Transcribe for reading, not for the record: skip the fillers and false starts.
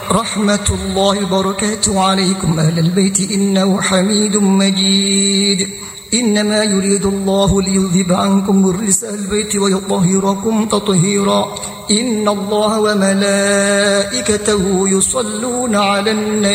رحمة الله وبركاته عليكم أهل البيت إنه حميد مجيد. إنما يريد الله ليذهب عنكم الرجس البيت ويطهركم تطهيرا. إن الله وملائكته يصلون على النبي